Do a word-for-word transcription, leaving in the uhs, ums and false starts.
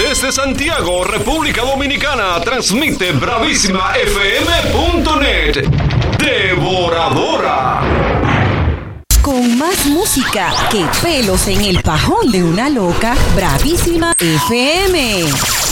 Desde Santiago, República Dominicana, transmite bravísima f m punto net. Devoradora. Con más música que pelos en el pajón de una loca, bravísima F M.